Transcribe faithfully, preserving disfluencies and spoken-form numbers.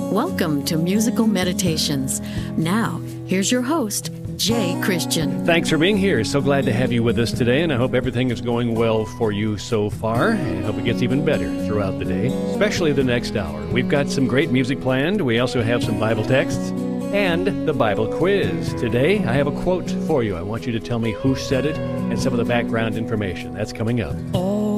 Welcome to Musical Meditations. Now, here's your host, Jay Christian. Thanks for being here. So glad to have you with us today, and I hope everything is going well for you so far, and I hope it gets even better throughout the day, especially the next hour. We've got some great music planned. We also have some Bible texts and the Bible quiz. Today, I have a quote for you. I want you to tell me who said it and some of the background information. That's coming up. All